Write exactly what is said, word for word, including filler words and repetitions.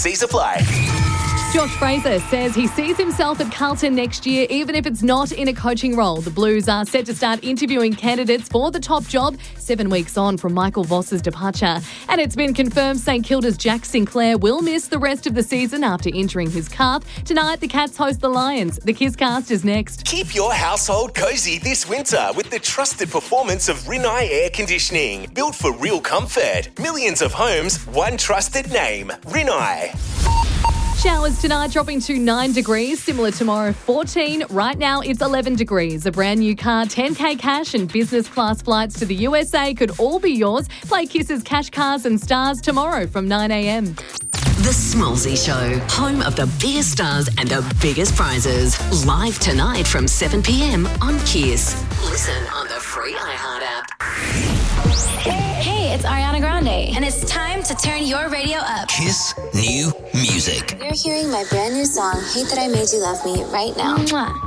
T's apply. Josh Fraser says he sees himself at Carlton next year, even if it's not in a coaching role. The Blues are set to start interviewing candidates for the top job seven weeks on from Michael Voss's departure. And it's been confirmed St Kilda's Jack Sinclair will miss the rest of the season after injuring his calf. Tonight, the Cats host the Lions. The Kisscast is next. Keep your household cosy this winter with the trusted performance of Rinnai Air Conditioning. Built for real comfort. Millions of homes, one trusted name. Rinnai. Showers tonight dropping to nine degrees, similar tomorrow fourteen. Right now it's eleven degrees. A brand new car, ten K cash and business class flights to the U S A could all be yours. Play Kiss's Cash Cars and Stars tomorrow from nine a.m. The Smallsy Show, home of the biggest stars and the biggest prizes. Live tonight from seven p.m. on Kiss. Listen on the free iHeart app. Hey, it's Ariana Grande, and it's time to turn your radio up. Kiss New Music. You're hearing my brand new song, Hate That I Made You Love Me, right now. Mwah.